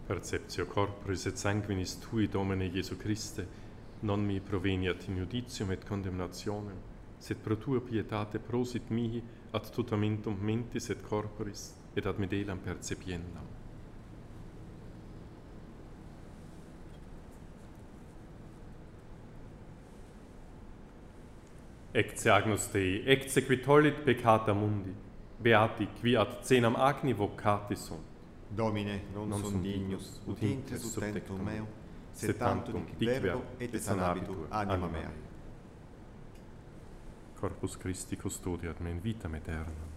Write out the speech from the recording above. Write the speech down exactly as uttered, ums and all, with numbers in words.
Perceptio corporis et sanguinis tui, Domine Iesu Christe, non mi proveniat in judicium et condemnationem, sed pro tua pietate prosit mihi ad tutamentum mentis et corporis, et ad medelam percepiendam. Ecce agnus Dei, ecce qui tollit peccata mundi, beati qui ad cenam agni vocati sunt. Domine, non, non sum dignus, ut intres ut tectum meo, sed tantum dic verbo et sanabitur anima mea. Corpus Christi custodiat me in vitam aeternam.